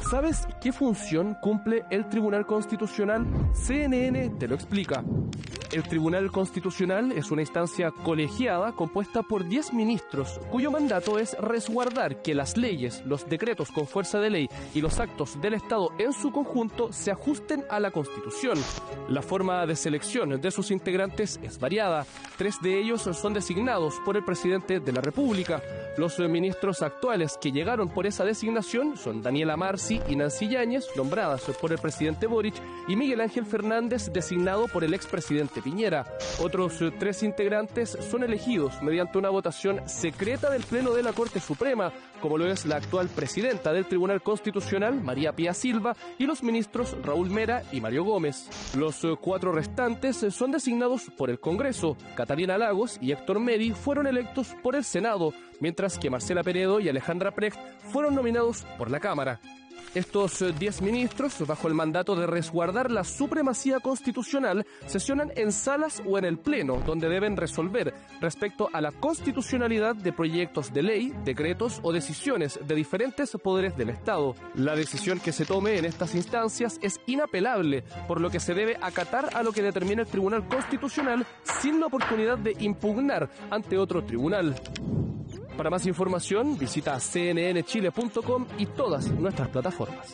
¿Sabes qué función cumple el Tribunal Constitucional? CNN te lo explica. El Tribunal Constitucional es una instancia colegiada compuesta por 10 ministros, cuyo mandato es resguardar que las leyes, los decretos con fuerza de ley y los actos del Estado en su conjunto se ajusten a la Constitución. La forma de selección de sus integrantes es variada. 3 de ellos son designados por el presidente de la República. Los ministros actuales que llegaron por esa designación son Daniela Marci y Nancy Yáñez, nombradas por el presidente Boric, y Miguel Ángel Fernández, designado por el expresidente Piñera. Otros 3 integrantes son elegidos mediante una votación secreta del Pleno de la Corte Suprema, como lo es la actual presidenta del Tribunal Constitucional, María Pía Silva, y los ministros Raúl Mera y Mario Gómez. Los 4 restantes son designados por el Congreso. Catalina Lagos y Héctor Meri fueron electos por el Senado, mientras que Marcela Peredo y Alejandra Precht fueron nominados por la Cámara. Estos 10 ministros, bajo el mandato de resguardar la supremacía constitucional, sesionan en salas o en el Pleno, donde deben resolver respecto a la constitucionalidad de proyectos de ley, decretos o decisiones de diferentes poderes del Estado. La decisión que se tome en estas instancias es inapelable, por lo que se debe acatar a lo que determina el Tribunal Constitucional sin la oportunidad de impugnar ante otro tribunal. Para más información, visita cnnchile.com y todas nuestras plataformas.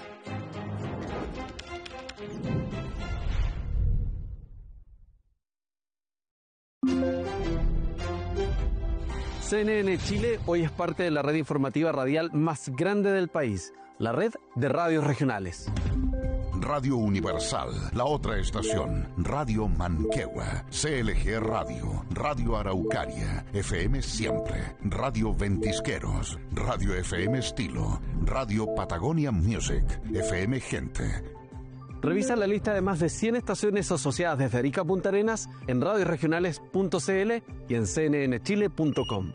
CNN Chile hoy es parte de la red informativa radial más grande del país, la red de radios regionales. Radio Universal, la otra estación, Radio Manquehue, CLG Radio, Radio Araucaria, FM Siempre, Radio Ventisqueros, Radio FM Estilo, Radio Patagonia Music, FM Gente. Revisa la lista de más de 100 estaciones asociadas desde Arica a Punta Arenas en radioregionales.cl y en cnnchile.com.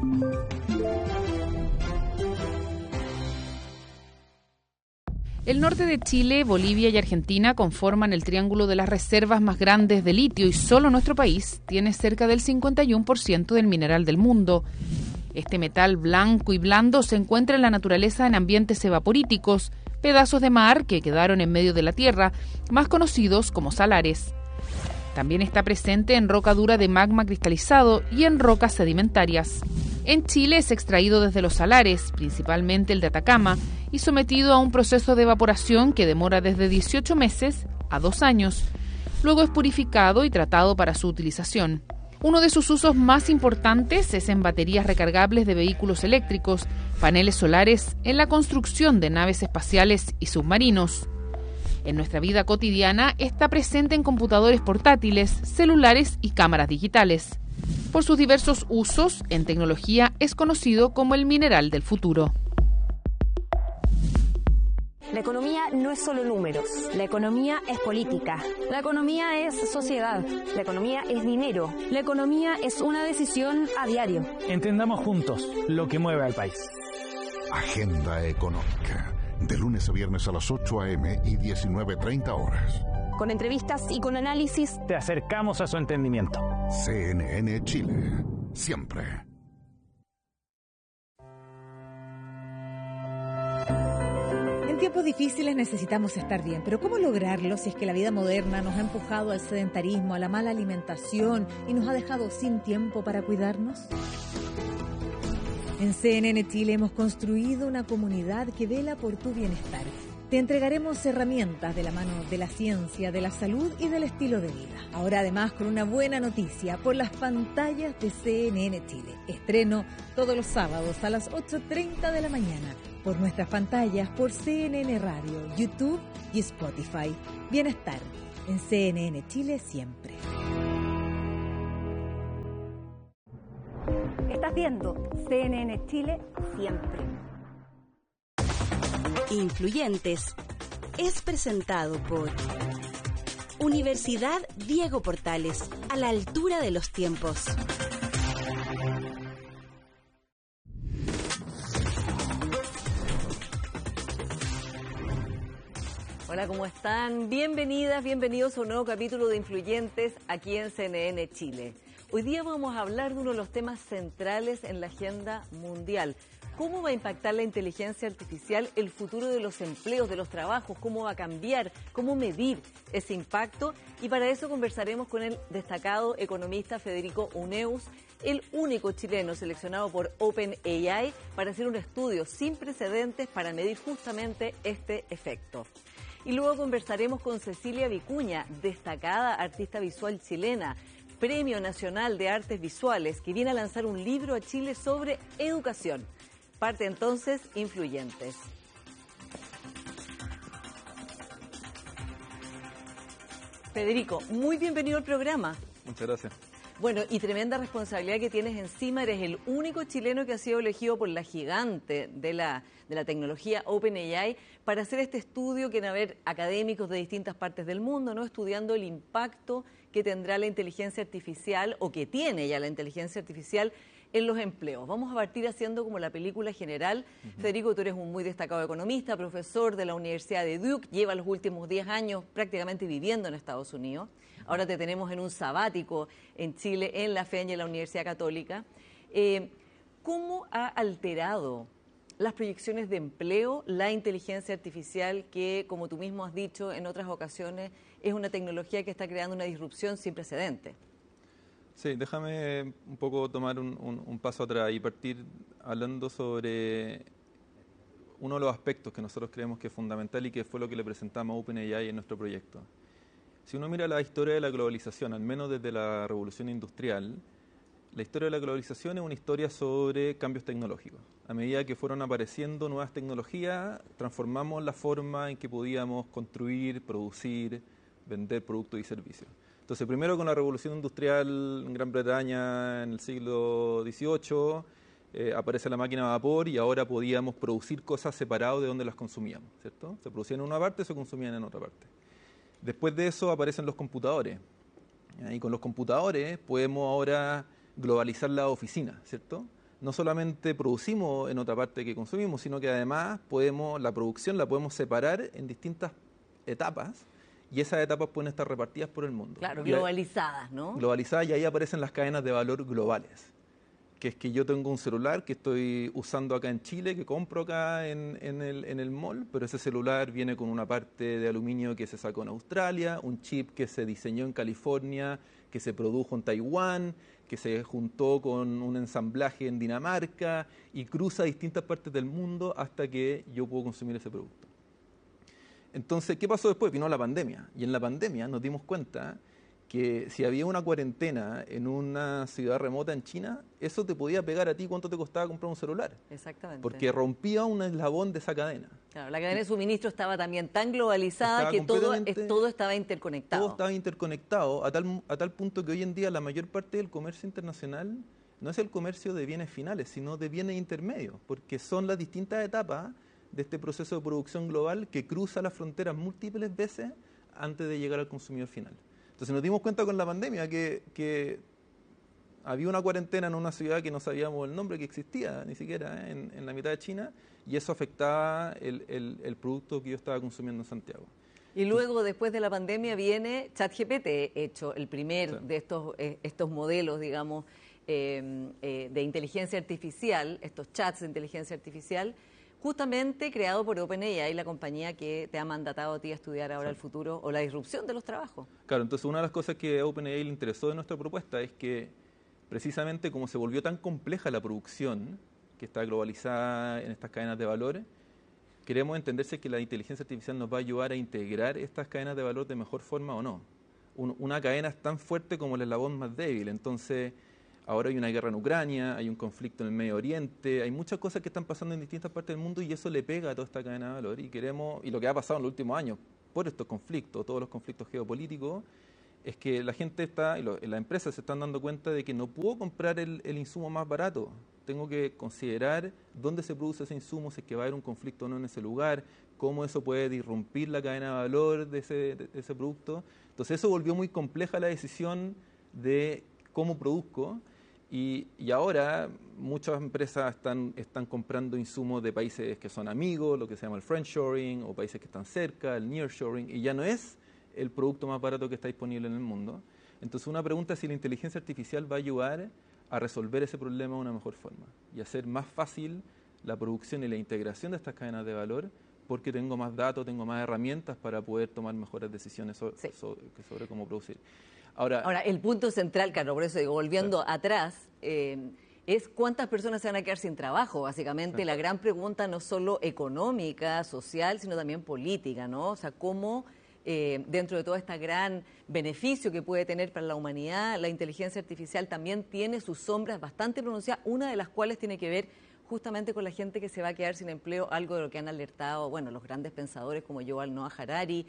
El norte de Chile, Bolivia y Argentina conforman el triángulo de las reservas más grandes de litio y solo nuestro país tiene cerca del 51% del mineral del mundo. Este metal blanco y blando se encuentra en la naturaleza en ambientes evaporíticos, pedazos de mar que quedaron en medio de la tierra, más conocidos como salares. También está presente en roca dura de magma cristalizado y en rocas sedimentarias. En Chile es extraído desde los salares, principalmente el de Atacama, y sometido a un proceso de evaporación que demora desde 18 meses a 2 años. Luego es purificado y tratado para su utilización. Uno de sus usos más importantes es en baterías recargables de vehículos eléctricos, paneles solares, en la construcción de naves espaciales y submarinos. En nuestra vida cotidiana está presente en computadores portátiles, celulares y cámaras digitales. Por sus diversos usos, en tecnología es conocido como el mineral del futuro. La economía no es solo números. La economía es política. La economía es sociedad. La economía es dinero. La economía es una decisión a diario. Entendamos juntos lo que mueve al país. Agenda Económica. De lunes a viernes a las 8 a.m. y 19:30 horas. Con entrevistas y con análisis. Te acercamos a su entendimiento. CNN Chile. Siempre. En tiempos difíciles necesitamos estar bien, pero ¿cómo lograrlo si es que la vida moderna nos ha empujado al sedentarismo, a la mala alimentación y nos ha dejado sin tiempo para cuidarnos? En CNN Chile hemos construido una comunidad que vela por tu bienestar. Te entregaremos herramientas de la mano de la ciencia, de la salud y del estilo de vida. Ahora además con una buena noticia por las pantallas de CNN Chile. Estreno todos los sábados a las 8:30 de la mañana por nuestras pantallas, por CNN Radio, YouTube y Spotify. Bienestar en CNN Chile siempre. Estás viendo CNN Chile siempre. Influyentes es presentado por Universidad Diego Portales, a la altura de los tiempos. Hola, ¿cómo están? Bienvenidas, bienvenidos a un nuevo capítulo de Influyentes aquí en CNN Chile. Hoy día vamos a hablar de uno de los temas centrales en la agenda mundial. ¿Cómo va a impactar la inteligencia artificial el futuro de los empleos, de los trabajos? ¿Cómo va a cambiar? ¿Cómo medir ese impacto? Y para eso conversaremos con el destacado economista Federico Huneus, el único chileno seleccionado por OpenAI para hacer un estudio sin precedentes para medir justamente este efecto. Y luego conversaremos con Cecilia Vicuña, destacada artista visual chilena, Premio Nacional de Artes Visuales, que viene a lanzar un libro a Chile sobre educación. Parte entonces Influyentes. Federico, muy bienvenido al programa. Muchas gracias. Bueno, y tremenda responsabilidad que tienes encima. Eres el único chileno que ha sido elegido por la gigante de la tecnología OpenAI para hacer este estudio que van a haber académicos de distintas partes del mundo, ¿no? Estudiando el impacto que tendrá la inteligencia artificial o que tiene ya la inteligencia artificial en los empleos. Vamos a partir haciendo como la película general. Federico, tú eres un muy destacado economista, profesor de la Universidad de Duke, lleva los últimos 10 años prácticamente viviendo en Estados Unidos. Ahora te tenemos en un sabático en Chile, en la FEN y en la Universidad Católica. ¿Cómo ha alterado las proyecciones de empleo la inteligencia artificial que, como tú mismo has dicho en otras ocasiones, es una tecnología que está creando una disrupción sin precedentes? Sí, déjame un poco tomar un paso atrás y partir hablando sobre uno de los aspectos que nosotros creemos que es fundamental y que fue lo que le presentamos a OpenAI en nuestro proyecto. Si uno mira la historia de la globalización, al menos desde la revolución industrial, la historia de la globalización es una historia sobre cambios tecnológicos. A medida que fueron apareciendo nuevas tecnologías, transformamos la forma en que podíamos construir, producir, vender productos y servicios. Entonces, primero con la revolución industrial en Gran Bretaña en el siglo XVIII, aparece la máquina a vapor y ahora podíamos producir cosas separadas de donde las consumíamos, ¿cierto? Se producían en una parte y se consumían en otra parte. Después de eso aparecen los computadores. Y con los computadores podemos ahora globalizar la oficina, ¿cierto? No solamente producimos en otra parte que consumimos, sino que además la producción la podemos separar en distintas etapas y esas etapas pueden estar repartidas por el mundo. Claro, globalizadas, ¿no? Globalizadas, y ahí aparecen las cadenas de valor globales. Que es que yo tengo un celular que estoy usando acá en Chile, que compro acá en el mall, pero ese celular viene con una parte de aluminio que se sacó en Australia, un chip que se diseñó en California, que se produjo en Taiwán, que se juntó con un ensamblaje en Dinamarca y cruza distintas partes del mundo hasta que yo puedo consumir ese producto. Entonces, ¿qué pasó después? Vino la pandemia, y en la pandemia nos dimos cuenta que si había una cuarentena en una ciudad remota en China, eso te podía pegar a ti cuánto te costaba comprar un celular. Exactamente. Porque rompía un eslabón de esa cadena. Claro, la cadena de suministro estaba también tan globalizada que todo estaba interconectado. Todo estaba interconectado a tal punto que hoy en día la mayor parte del comercio internacional no es el comercio de bienes finales, sino de bienes intermedios, porque son las distintas etapas de este proceso de producción global que cruza las fronteras múltiples veces antes de llegar al consumidor final. Entonces nos dimos cuenta con la pandemia que había una cuarentena en una ciudad que no sabíamos el nombre que existía ni siquiera en la mitad de China, y eso afectaba el producto que yo estaba consumiendo en Santiago. Y luego, después de la pandemia, viene ChatGPT, hecho el primer Sí. de estos modelos, digamos, de inteligencia artificial, estos chats de inteligencia artificial, justamente creado por OpenAI, la compañía que te ha mandatado a ti a estudiar ahora el futuro o la disrupción de los trabajos. Claro, entonces una de las cosas que a OpenAI le interesó de nuestra propuesta es que precisamente como se volvió tan compleja la producción, que está globalizada en estas cadenas de valor, queremos entender si es que la inteligencia artificial nos va a ayudar a integrar estas cadenas de valor de mejor forma o no. Una cadena es tan fuerte como el eslabón más débil, entonces ahora hay una guerra en Ucrania, hay un conflicto en el Medio Oriente, hay muchas cosas que están pasando en distintas partes del mundo y eso le pega a toda esta cadena de valor. Y lo que ha pasado en los últimos años por estos conflictos, todos los conflictos geopolíticos, es que la gente las empresas se están dando cuenta de que no puedo comprar el insumo más barato. Tengo que considerar dónde se produce ese insumo, si es que va a haber un conflicto o no en ese lugar, cómo eso puede disrumpir la cadena de valor de ese producto. Entonces eso volvió muy compleja la decisión de cómo produzco. Y ahora muchas empresas están comprando insumos de países que son amigos, lo que se llama el friendshoring, o países que están cerca, el nearshoring, y ya no es el producto más barato que está disponible en el mundo. Entonces una pregunta es si la inteligencia artificial va a ayudar a resolver ese problema de una mejor forma y hacer más fácil la producción y la integración de estas cadenas de valor, porque tengo más datos, tengo más herramientas para poder tomar mejores decisiones sobre cómo producir. Ahora, el punto central, Carlos, por eso digo, volviendo atrás, es cuántas personas se van a quedar sin trabajo. Básicamente, la gran pregunta no solo económica, social, sino también política, ¿no? O sea, cómo dentro de todo este gran beneficio que puede tener para la humanidad, la inteligencia artificial también tiene sus sombras bastante pronunciadas, una de las cuales tiene que ver justamente con la gente que se va a quedar sin empleo, algo de lo que han alertado, bueno, los grandes pensadores como Yuval Noah Harari,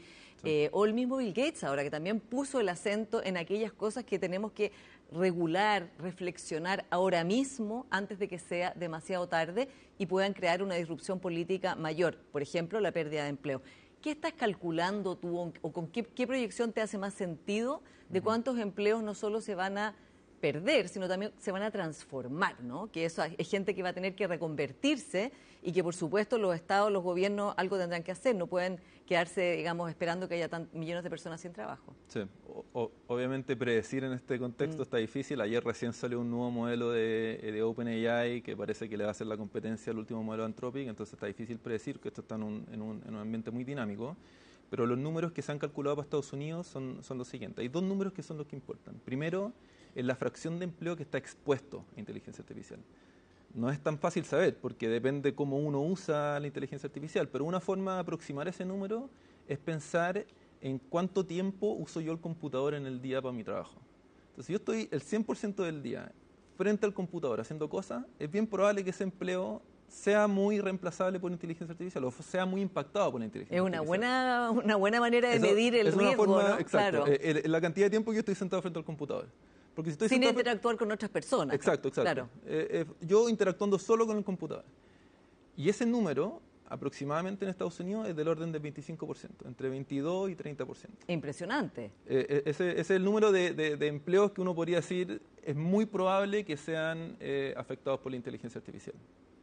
o el mismo Bill Gates ahora, que también puso el acento en aquellas cosas que tenemos que regular, reflexionar ahora mismo, antes de que sea demasiado tarde y puedan crear una disrupción política mayor, por ejemplo, la pérdida de empleo. ¿Qué estás calculando tú o con qué proyección te hace más sentido de cuántos empleos no solo se van a perder, sino también se van a transformar, ¿no? Que eso es gente que va a tener que reconvertirse y que, por supuesto, los estados, los gobiernos algo tendrán que hacer, no pueden quedarse, digamos, esperando que haya millones de personas sin trabajo. Sí, obviamente predecir en este contexto está difícil. Ayer recién salió un nuevo modelo de OpenAI que parece que le va a hacer la competencia al último modelo Anthropic, entonces está difícil predecir, que esto está en un ambiente muy dinámico. Pero los números que se han calculado para Estados Unidos son los siguientes. Hay dos números que son los que importan. Primero, es la fracción de empleo que está expuesto a inteligencia artificial. No es tan fácil saber, porque depende cómo uno usa la inteligencia artificial, pero una forma de aproximar ese número es pensar en cuánto tiempo uso yo el computador en el día para mi trabajo. Entonces, si yo estoy el 100% del día frente al computador haciendo cosas, es bien probable que ese empleo sea muy reemplazable por inteligencia artificial o sea muy impactado por la inteligencia artificial. Es una buena manera de medir el riesgo, forma, ¿no? Exacto, claro. La cantidad de tiempo que yo estoy sentado frente al computador. Porque si estoy sin interactuar con otras personas. Exacto. Claro. Yo interactuando solo con el computador. Y ese número, aproximadamente en Estados Unidos, es del orden del 25%, entre 22 y 30%. Impresionante. Ese es el número de empleos que uno podría decir es muy probable que sean afectados por la inteligencia artificial.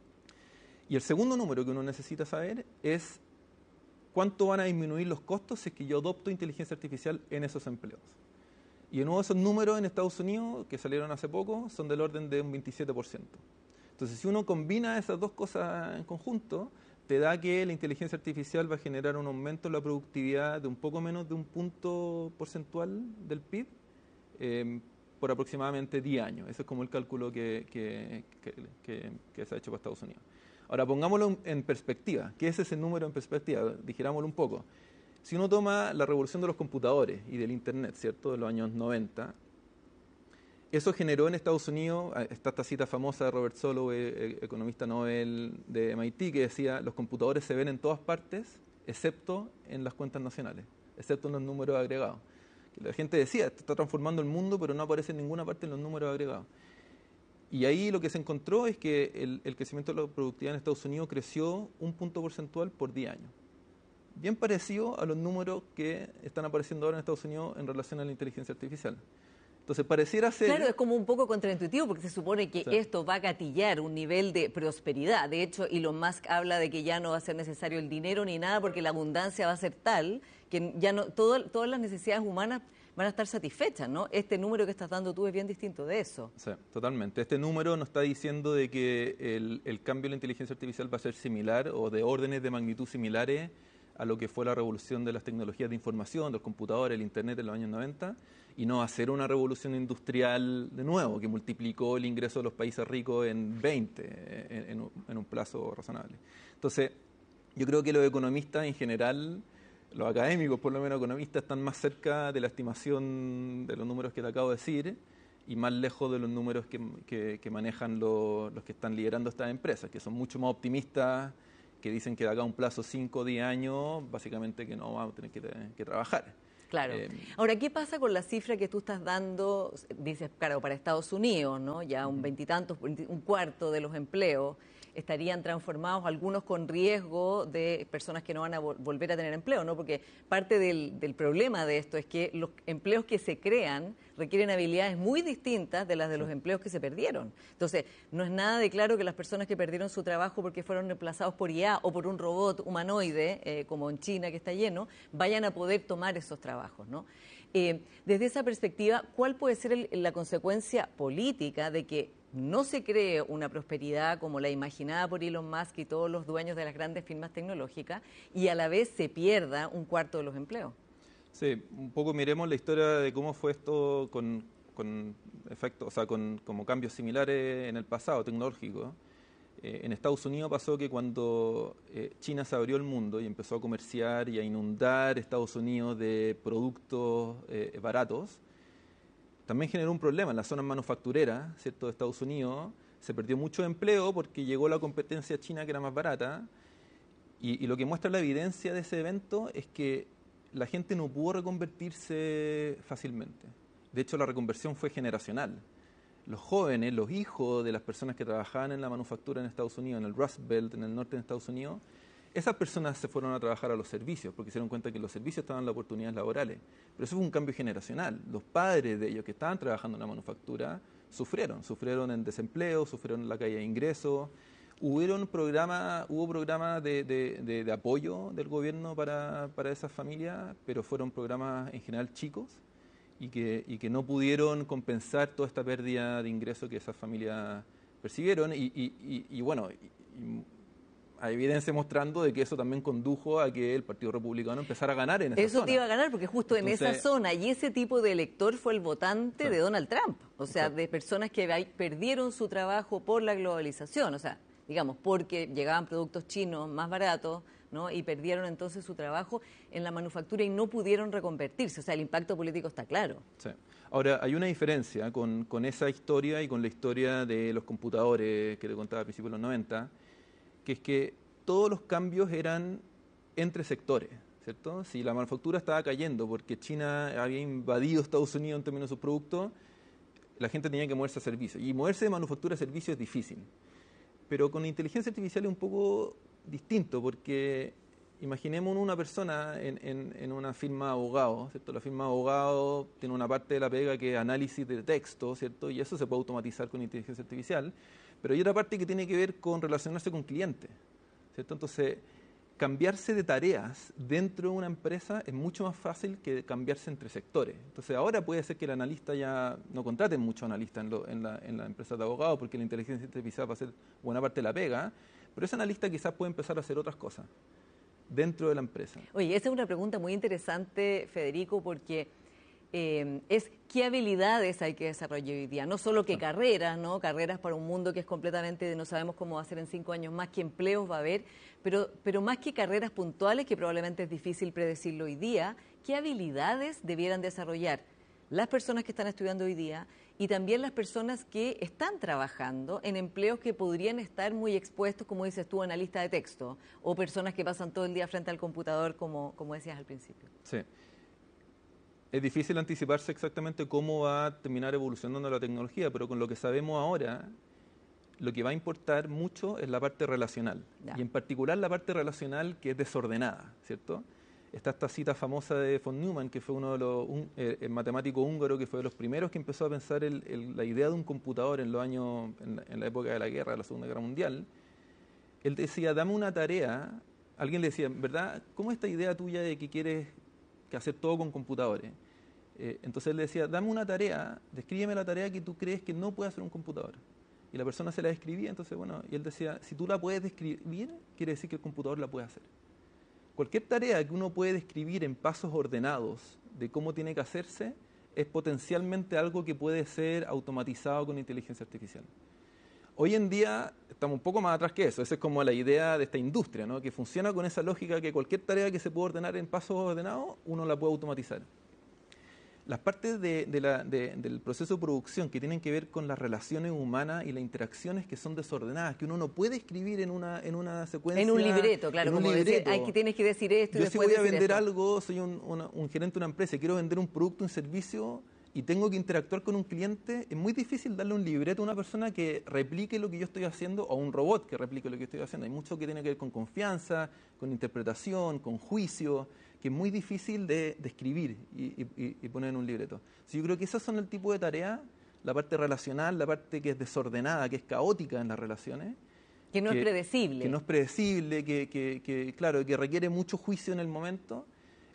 Y el segundo número que uno necesita saber es cuánto van a disminuir los costos si es que yo adopto inteligencia artificial en esos empleos. Y de nuevo esos números en Estados Unidos, que salieron hace poco, son del orden de un 27%. Entonces, si uno combina esas dos cosas en conjunto, te da que la inteligencia artificial va a generar un aumento en la productividad de un poco menos de un punto porcentual del PIB por aproximadamente 10 años. Ese es como el cálculo que se ha hecho para Estados Unidos. Ahora, pongámoslo en perspectiva. ¿Qué es ese número en perspectiva? Digerámoslo un poco. Si uno toma la revolución de los computadores y del Internet, ¿cierto?, de los años 90, eso generó en Estados Unidos, está esta cita famosa de Robert Solow, economista Nobel de MIT, que decía, los computadores se ven en todas partes, excepto en las cuentas nacionales, excepto en los números agregados. Que la gente decía, esto está transformando el mundo, pero no aparece en ninguna parte en los números agregados. Y ahí lo que se encontró es que el crecimiento de la productividad en Estados Unidos creció un punto porcentual por 10 años. Bien parecido a los números que están apareciendo ahora en Estados Unidos en relación a la inteligencia artificial. Entonces, pareciera ser... Claro, es como un poco contraintuitivo porque se supone que esto va a gatillar un nivel de prosperidad. De hecho, Elon Musk habla de que ya no va a ser necesario el dinero ni nada porque la abundancia va a ser tal que ya no todas las necesidades humanas van a estar satisfechas, ¿no? Este número que estás dando tú es bien distinto de eso. Sí, totalmente. Este número nos está diciendo de que el cambio en la inteligencia artificial va a ser similar o de órdenes de magnitud similares a lo que fue la revolución de las tecnologías de información, los computadores, el Internet en los años 90, y no hacer una revolución industrial de nuevo, que multiplicó el ingreso de los países ricos en 20, en un plazo razonable. Entonces, yo creo que los economistas en general, los académicos, por lo menos economistas, están más cerca de la estimación de los números que te acabo de decir y más lejos de los números que manejan los que están liderando estas empresas, que son mucho más optimistas, que dicen que de acá a un plazo 5 o 10 años, básicamente que no vamos a tener que trabajar. Claro. Ahora, ¿qué pasa con la cifra que tú estás dando? Dices, claro, para Estados Unidos, ¿no? Ya un veintitantos, un cuarto de los empleos estarían transformados, algunos con riesgo de personas que no van a volver a tener empleo, ¿no? Porque parte del problema de esto es que los empleos que se crean requieren habilidades muy distintas de las de los empleos que se perdieron. Entonces, no es nada de claro que las personas que perdieron su trabajo porque fueron reemplazados por IA o por un robot humanoide, como en China que está lleno, vayan a poder tomar esos trabajos, ¿no? Desde esa perspectiva, ¿cuál puede ser la consecuencia política de que no se cree una prosperidad como la imaginada por Elon Musk y todos los dueños de las grandes firmas tecnológicas, y a la vez se pierda un cuarto de los empleos. Sí, un poco miremos la historia de cómo fue esto con efectos, o sea, con como cambios similares en el pasado tecnológico. En Estados Unidos pasó que cuando China se abrió al mundo y empezó a comerciar y a inundar Estados Unidos de productos baratos, también generó un problema en las zonas manufactureras, ¿cierto?, de Estados Unidos. Se perdió mucho empleo porque llegó la competencia china que era más barata. Y lo que muestra la evidencia de ese evento es que la gente no pudo reconvertirse fácilmente. De hecho, la reconversión fue generacional. Los jóvenes, los hijos de las personas que trabajaban en la manufactura en Estados Unidos, en el Rust Belt, en el norte de Estados Unidos, esas personas se fueron a trabajar a los servicios, porque se dieron cuenta que los servicios estaban dando oportunidades laborales. Pero eso fue un cambio generacional. Los padres de ellos que estaban trabajando en la manufactura sufrieron en desempleo, sufrieron en la caída de ingresos. Hubo programas de apoyo del gobierno para esas familias, pero fueron programas en general chicos y que no pudieron compensar toda esta pérdida de ingresos que esas familias percibieron. Y bueno, hay evidencia mostrando de que eso también condujo a que el Partido Republicano empezara a ganar en esa zona. Eso te iba a ganar porque justo en esa zona, y ese tipo de elector fue el votante de Donald Trump, o sea, de personas que perdieron su trabajo por la globalización, o sea, digamos, porque llegaban productos chinos más baratos, ¿no?, y perdieron entonces su trabajo en la manufactura y no pudieron reconvertirse, o sea, el impacto político está claro. Sí. Ahora, hay una diferencia con esa historia y con la historia de los computadores que te contaba a principios de los 90, que es que todos los cambios eran entre sectores, ¿cierto? Si la manufactura estaba cayendo porque China había invadido Estados Unidos en términos de sus productos, la gente tenía que moverse a servicios. Y moverse de manufactura a servicios es difícil. Pero con inteligencia artificial es un poco distinto, porque imaginemos una persona en una firma de abogados, ¿cierto? La firma de abogados tiene una parte de la pega que es análisis de texto, ¿cierto? Y eso se puede automatizar con inteligencia artificial. Pero hay otra parte que tiene que ver con relacionarse con clientes, ¿cierto? Entonces, cambiarse de tareas dentro de una empresa es mucho más fácil que cambiarse entre sectores. Entonces, ahora puede ser que el analista ya no contrate mucho analista en la empresa de abogados porque la inteligencia artificial va a hacer buena parte de la pega, pero ese analista quizás puede empezar a hacer otras cosas dentro de la empresa. Oye, esa es una pregunta muy interesante, Federico, porque es qué habilidades hay que desarrollar hoy día, no solo qué carreras, ¿no? Carreras para un mundo que es completamente, no sabemos cómo va a ser en 5 años más, qué empleos va a haber, pero más que carreras puntuales, que probablemente es difícil predecirlo hoy día, qué habilidades debieran desarrollar las personas que están estudiando hoy día y también las personas que están trabajando en empleos que podrían estar muy expuestos, como dices tú, analista de texto, o personas que pasan todo el día frente al computador, como decías al principio. Sí. Es difícil anticiparse exactamente cómo va a terminar evolucionando la tecnología, pero con lo que sabemos ahora, lo que va a importar mucho es la parte relacional. Ya. Y en particular la parte relacional que es desordenada, ¿cierto? Está esta cita famosa de von Neumann, que fue uno de los matemático húngaro, que fue de los primeros que empezó a pensar la idea de un computador en la época de la guerra, de la Segunda Guerra Mundial. Él decía, dame una tarea. Alguien le decía, ¿verdad? ¿Cómo es esta idea tuya de que quieres que hacer todo con computadores? Entonces él le decía, dame una tarea, descríbeme la tarea que tú crees que no puede hacer un computador. Y la persona se la describía, entonces bueno, y él decía, si tú la puedes describir, quiere decir que el computador la puede hacer. Cualquier tarea que uno puede describir en pasos ordenados de cómo tiene que hacerse, es potencialmente algo que puede ser automatizado con inteligencia artificial. Hoy en día estamos un poco más atrás que eso. Esa es como la idea de esta industria, ¿no? Que funciona con esa lógica que cualquier tarea que se pueda ordenar en pasos ordenados, uno la puede automatizar. Las partes del proceso de producción que tienen que ver con las relaciones humanas y las interacciones que son desordenadas, que uno no puede escribir en una secuencia. En un libreto, claro, como decir, que tienes que decir esto y después yo si voy a vender esto. Algo, soy un gerente de una empresa y quiero vender un producto, un servicio, y tengo que interactuar con un cliente, es muy difícil darle un libreto a una persona que replique lo que yo estoy haciendo o a un robot que replique lo que estoy haciendo. Hay mucho que tiene que ver con confianza, con interpretación, con juicio, que es muy difícil de escribir y poner en un libreto. Yo creo que esas son el tipo de tareas, la parte relacional, la parte que es desordenada, que es caótica en las relaciones. Que no es predecible. Que no es predecible, claro, que requiere mucho juicio en el momento.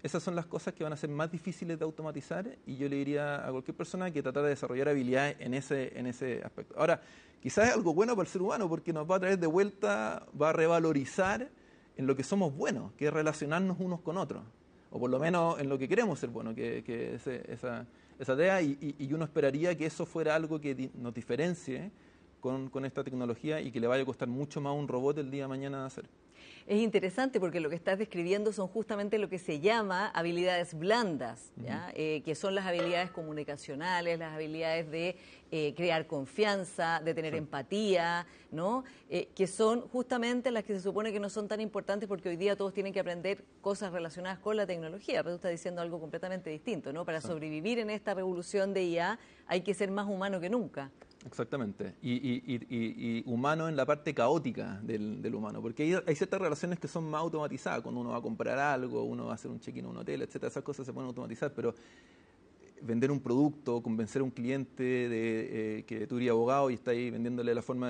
esas son las cosas que van a ser más difíciles de automatizar, y yo le diría a cualquier persona que tratar de desarrollar habilidades en ese aspecto. Ahora, quizás es algo bueno para el ser humano, porque nos va a traer de vuelta, va a revalorizar en lo que somos buenos, que es relacionarnos unos con otros, o por lo menos en lo que queremos ser buenos, que es esa idea, y uno esperaría que eso fuera algo que nos diferencie con esta tecnología y que le vaya a costar mucho más a un robot el día de mañana de hacer. Es interesante porque lo que estás describiendo son justamente lo que se llama habilidades blandas, ¿ya? Que son las habilidades comunicacionales, las habilidades de crear confianza, de tener empatía, ¿no? Que son justamente las que se supone que no son tan importantes, porque hoy día todos tienen que aprender cosas relacionadas con la tecnología, pero tú estás diciendo algo completamente distinto, ¿no? Para sobrevivir en esta revolución de IA hay que ser más humano que nunca. Exactamente, y humano en la parte caótica del humano, porque hay ciertas relaciones que son más automatizadas, cuando uno va a comprar algo, uno va a hacer un check-in a un hotel, etcétera, esas cosas se pueden automatizar, pero vender un producto, convencer a un cliente de que tú eres abogado y estás ahí vendiéndole la forma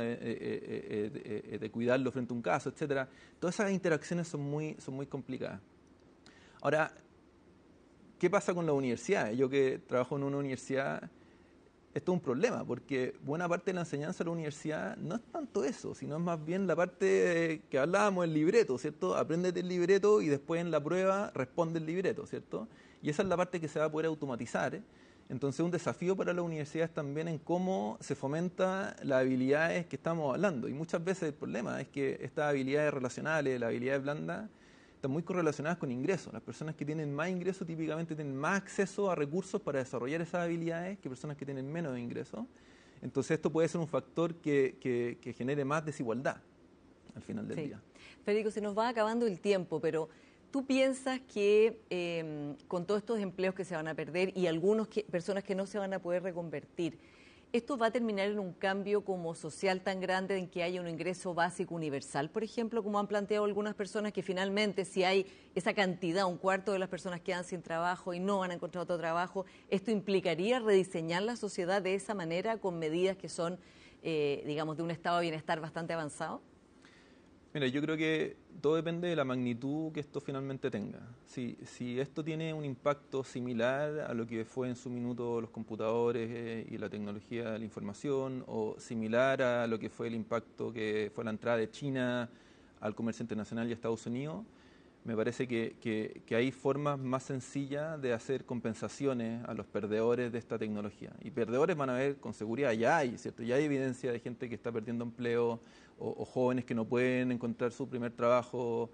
de cuidarlo frente a un caso, etcétera, todas esas interacciones son muy complicadas. Ahora, ¿qué pasa con las universidades? Yo que trabajo en una universidad, esto es un problema, porque buena parte de la enseñanza de la universidad no es tanto eso, sino es más bien la parte que hablábamos, el libreto, ¿cierto? Apréndete el libreto y después en la prueba responde el libreto, ¿cierto? Y esa es la parte que se va a poder automatizar, ¿eh? Entonces, un desafío para las universidades también en cómo se fomenta las habilidades que estamos hablando. Y muchas veces el problema es que estas habilidades relacionales, las habilidades blandas, están muy correlacionadas con ingresos. Las personas que tienen más ingresos típicamente tienen más acceso a recursos para desarrollar esas habilidades que personas que tienen menos ingresos. Entonces esto puede ser un factor que genere más desigualdad al final del día. Federico, se nos va acabando el tiempo, pero ¿tú piensas que con todos estos empleos que se van a perder y algunas personas que no se van a poder reconvertir, esto va a terminar en un cambio como social tan grande en que haya un ingreso básico universal, por ejemplo, como han planteado algunas personas, que finalmente si hay esa cantidad, un cuarto de las personas quedan sin trabajo y no van a encontrar otro trabajo, esto implicaría rediseñar la sociedad de esa manera con medidas que son, digamos, de un estado de bienestar bastante avanzado? Mira, yo creo que todo depende de la magnitud que esto finalmente tenga. Si esto tiene un impacto similar a lo que fue en su minuto los computadores y la tecnología de la información, o similar a lo que fue el impacto que fue la entrada de China al comercio internacional y a Estados Unidos, me parece que hay formas más sencillas de hacer compensaciones a los perdedores de esta tecnología. Y perdedores van a haber con seguridad, ya hay, ¿cierto? Ya hay evidencia de gente que está perdiendo empleo, o jóvenes que no pueden encontrar su primer trabajo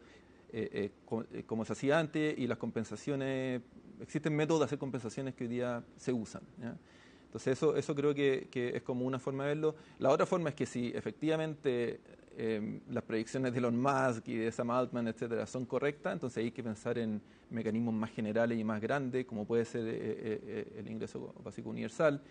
como se hacía antes, y las compensaciones, existen métodos de hacer compensaciones que hoy día se usan, ¿ya? Entonces eso creo que es como una forma de verlo. La otra forma es que si efectivamente las predicciones de Elon Musk y de Sam Altman, etcétera, son correctas, entonces hay que pensar en mecanismos más generales y más grandes, como puede ser el ingreso básico universal,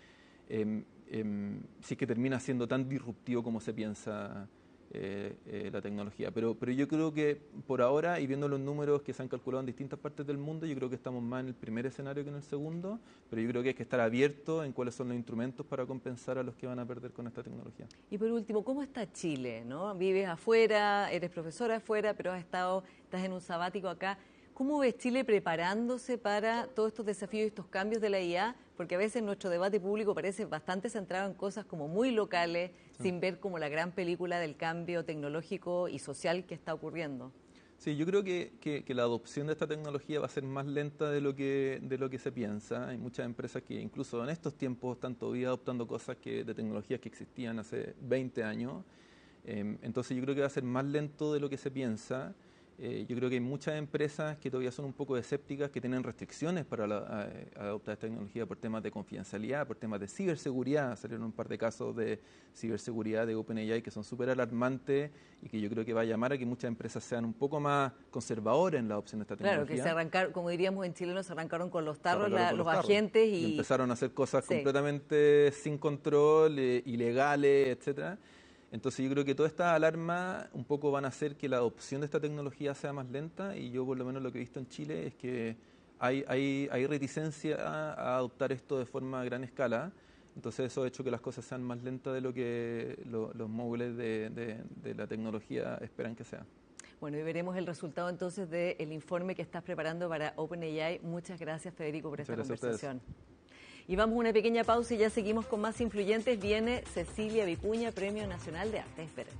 si es que termina siendo tan disruptivo como se piensa la tecnología. Pero yo creo que por ahora, y viendo los números que se han calculado en distintas partes del mundo, yo creo que estamos más en el primer escenario que en el segundo, pero yo creo que hay que estar abierto en cuáles son los instrumentos para compensar a los que van a perder con esta tecnología. Y por último, ¿cómo está Chile, ¿no? Vives afuera, eres profesora afuera, pero estás en un sabático acá. ¿Cómo ves Chile preparándose para todos estos desafíos y estos cambios de la IA? Porque a veces nuestro debate público parece bastante centrado en cosas como muy locales, sin ver como la gran película del cambio tecnológico y social que está ocurriendo. Sí, yo creo que la adopción de esta tecnología va a ser más lenta de lo que se piensa. Hay muchas empresas que incluso en estos tiempos están todavía adoptando cosas de tecnologías que existían hace 20 años. Entonces yo creo que va a ser más lento de lo que se piensa. Yo creo que hay muchas empresas que todavía son un poco escépticas, que tienen restricciones para adoptar esta tecnología por temas de confidencialidad, por temas de ciberseguridad. Salieron un par de casos de ciberseguridad de OpenAI que son súper alarmantes y que yo creo que va a llamar a que muchas empresas sean un poco más conservadoras en la adopción de esta tecnología. Claro, que se arrancaron, como diríamos en chileno, se arrancaron con los tarros, los agentes y empezaron a hacer cosas completamente sin control, ilegales, etcétera. Entonces yo creo que todas estas alarmas un poco van a hacer que la adopción de esta tecnología sea más lenta, y yo por lo menos lo que he visto en Chile es que hay reticencia a adoptar esto de forma a gran escala. Entonces eso ha hecho que las cosas sean más lentas de lo que los móviles de la tecnología esperan que sea. Bueno, y veremos el resultado entonces del informe que estás preparando para OpenAI. Muchas gracias, Federico, por esta conversación. Y vamos a una pequeña pausa y ya seguimos con más influyentes. Viene Cecilia Vicuña, Premio Nacional de Arte. Esperen.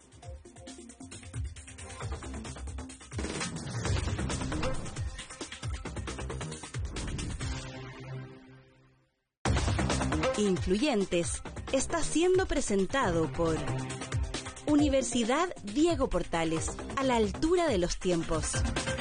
Influyentes está siendo presentado por Universidad Diego Portales, a la altura de los tiempos.